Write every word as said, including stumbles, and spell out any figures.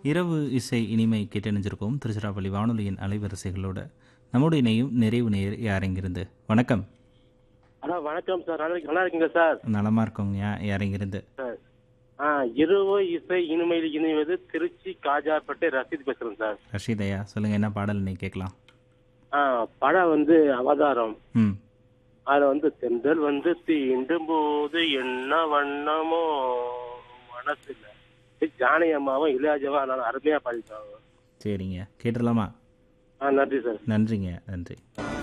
இரவு இசை இனிமை கேட்டணிஞ்சிருக்கோம் திருச்சிராப்பள்ளி வானொலியின் அலைவரிசைகளோட நம்மோடு இணையும் நிறைவு நேர் யாரெங்கிருந்து. வணக்கம். ஹலோ வணக்கம் சார். நல்லா நல்லா இருக்கீங்க சார்? நலமா இருக்கோங்க. யாரெங்கிருந்து சார் ஆ இரவு இசை இனிமையில் இணைவது திருச்சி காஜாப்பேட்டை ரசீத் பேசுறேன் சார். ரஷீதையா சொல்லுங்க, என்ன பாடல் நீ கேட்கலாம்? ஆ படம் வந்து அவதாரம். ம் அதுல வந்து தென்றல் வந்து தீண்டும் போது என்ன வண்ணமோ மனசுல ஜானகி அம்மாவும் இளையராஜாவும் அதனால அருமையா பாடிட்டாங்க. சரிங்க, கேட்டுடலாமா? ஆ நன்றி சார். நன்றிங்க, நன்றி.